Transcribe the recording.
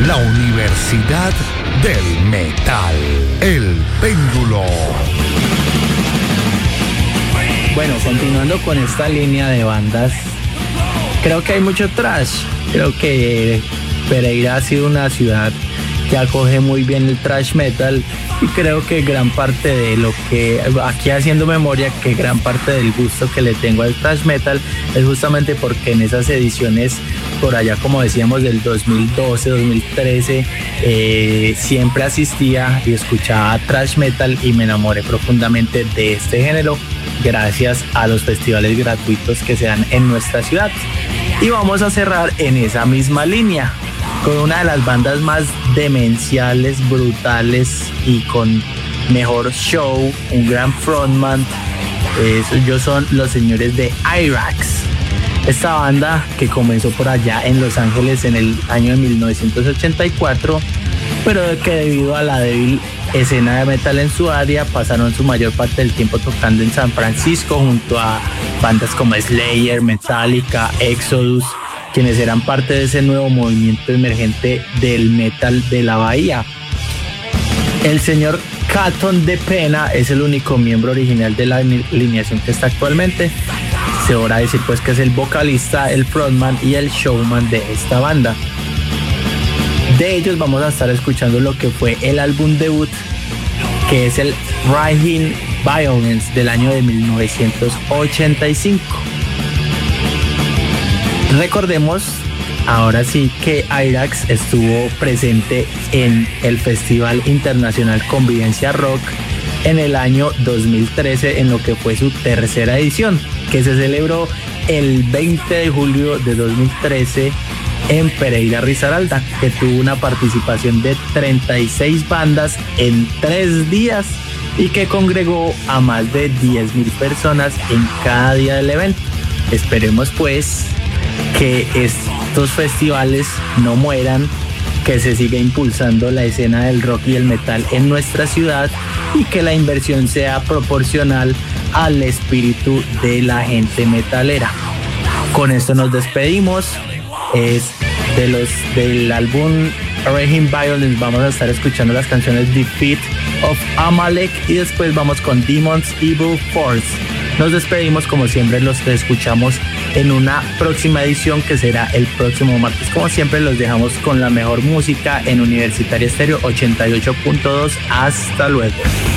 la Universidad del Metal, El Péndulo. Bueno, continuando con esta línea de bandas, creo que hay mucho thrash. Creo que Pereira ha sido una ciudad que acoge muy bien el thrash metal y creo que gran parte de lo que, aquí haciendo memoria, que gran parte del gusto que le tengo al thrash metal es justamente porque en esas ediciones por allá, como decíamos, del 2012, 2013, siempre asistía y escuchaba thrash metal y me enamoré profundamente de este género gracias a los festivales gratuitos que se dan en nuestra ciudad. Y vamos a cerrar en esa misma línea con una de las bandas más demenciales, brutales y con mejor show, un gran frontman. Ellos son los señores de Irax. Esta banda que comenzó por allá en Los Ángeles en el año de 1984, pero que debido a la débil escena de metal en su área pasaron su mayor parte del tiempo tocando en San Francisco junto a bandas como Slayer, Metallica, Exodus, quienes eran parte de ese nuevo movimiento emergente del metal de la Bahía. El señor Catton de Pena es el único miembro original de la alineación que está actualmente. Se podrá decir pues que es el vocalista, el frontman y el showman de esta banda. De ellos vamos a estar escuchando lo que fue el álbum debut, que es el Rising Violence del año de 1985. Recordemos ahora sí que Irax estuvo presente en el Festival Internacional Convivencia Rock en el año 2013 en lo que fue su tercera edición, que se celebró el 20 de julio de 2013 en Pereira Risaralda, que tuvo una participación de 36 bandas en 3 días y que congregó a más de 10.000 personas en cada día del evento. Esperemos pues que estos festivales no mueran, que se siga impulsando la escena del rock y el metal en nuestra ciudad y que la inversión sea proporcional al espíritu de la gente metalera. Con esto nos despedimos. Es del álbum Rising Violence. Vamos a estar escuchando las canciones Defeat of Amalek y después vamos con Demons Evil Force. Nos despedimos como siempre, los que escuchamos en una próxima edición que será el próximo martes. Como siempre los dejamos con la mejor música en Universitaria Estéreo 88.2. Hasta luego.